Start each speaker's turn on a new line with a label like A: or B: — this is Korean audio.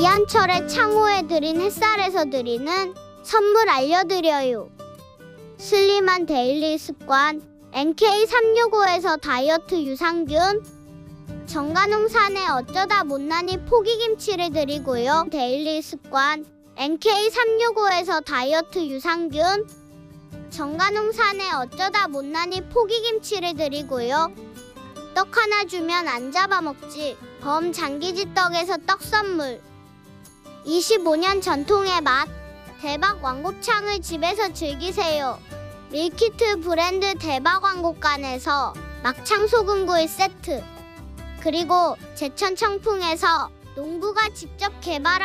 A: 이한철의 창호에 드린 햇살에서 드리는 선물 알려드려요. 슬림한 데일리 습관 NK365에서 다이어트 유산균, 정관홍산의 어쩌다 못난이 포기김치를 드리고요. 데일리 습관 NK365에서 다이어트 유산균, 정관홍산의 어쩌다 못난이 포기김치를 드리고요. 떡 하나 주면 안 잡아먹지 범장기지 떡에서 떡 선물. 25년 전통의 맛 대박 왕곱창을 집에서 즐기세요. 밀키트 브랜드 대박 왕곱간에서 막창 소금구이 세트, 그리고 제천 청풍에서 농부가 직접 개발한